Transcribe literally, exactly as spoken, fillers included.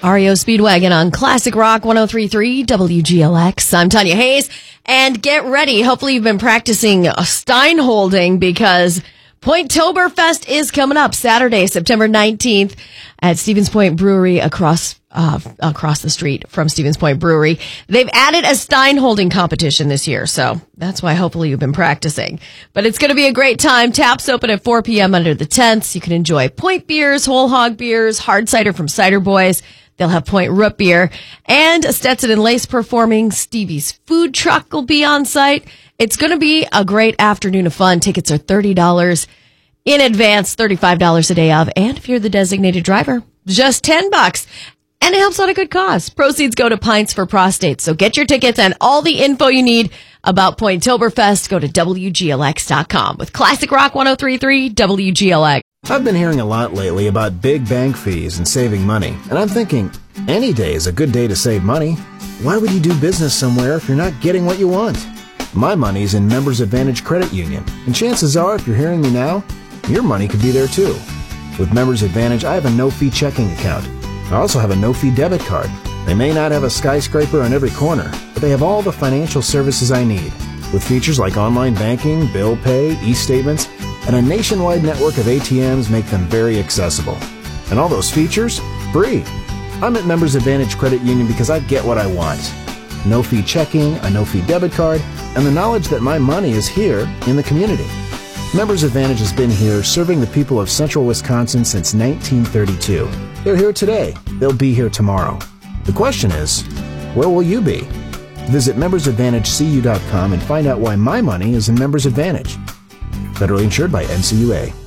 R E O Speedwagon on Classic Rock one oh three point three W G L X. I'm Tanya Hayes. And get ready. Hopefully you've been practicing Stein holding because Pointtoberfest is coming up Saturday, September nineteenth at Stevens Point Brewery across uh, across the street from Stevens Point Brewery. They've added a Stein holding competition this year, so that's why hopefully you've been practicing. But it's going to be a great time. Taps open at four p.m. under the tents. You can enjoy Point beers, whole hog beers, hard cider from Cider Boys. They'll have Point root beer and Stetson and Lace performing. Stevie's food truck will be on site. It's going to be a great afternoon of fun. Tickets are thirty dollars in advance, thirty-five dollars a day of. And if you're the designated driver, just ten bucks. And it helps out a good cause. Proceeds go to Pints for Prostate. So get your tickets and all the info you need about Pointtoberfest. Go to W G L X dot com with Classic Rock one oh three point three W G L X. I've been hearing a lot lately about big bank fees and saving money, and I'm thinking, any day is a good day to save money. Why would you do business somewhere if you're not getting what you want? My money's in Members Advantage Credit Union, and chances are, if you're hearing me now, your money could be there too. With Members Advantage, I have a no-fee checking account. I also have a no-fee debit card. They may not have a skyscraper on every corner, but they have all the financial services I need, with features like online banking, bill pay, e-statements, and a nationwide network of A T Ms make them very accessible. And all those features, free. I'm at Members Advantage Credit Union because I get what I want. No-fee checking, a no-fee debit card, and the knowledge that my money is here in the community. Members Advantage has been here serving the people of central Wisconsin since nineteen thirty-two. They're here today. They'll be here tomorrow. The question is, where will you be? Visit members advantage c u dot com and find out why my money is in Members Advantage. Federally insured by N C U A.